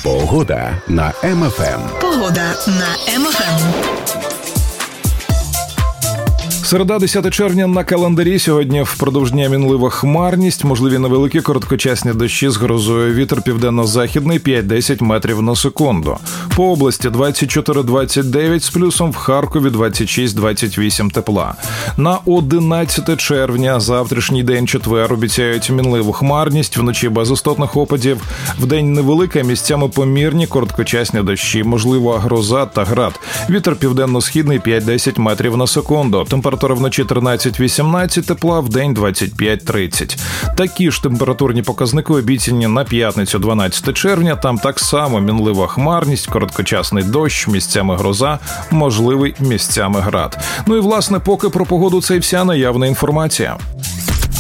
Погода на МФМ. Погода на МФМ. Середа, 10 червня на календарі. Сьогодні впродовж дня мінлива хмарність, можливі невеликі короткочасні дощі з грозою. Вітер південно-західний 5-10 метрів на секунду. По області 24-29 з плюсом, в Харкові 26-28 тепла. На 11 червня, завтрашній день, четвер, обіцяють мінливу хмарність, вночі без істотних опадів. Вдень невелика, місцями помірні короткочасні дощі, можлива гроза та град. Вітер південно-східний 5-10 метрів на секунду. Температура вночі 13-18 тепла, вдень 25-30. Такі ж температурні показники обіцяні на п'ятницю, 12 червня. Там так само мінлива хмарність, короткочасний дощ, місцями гроза, можливий місцями град. Ну і, власне, поки про погоду це і вся наявна інформація.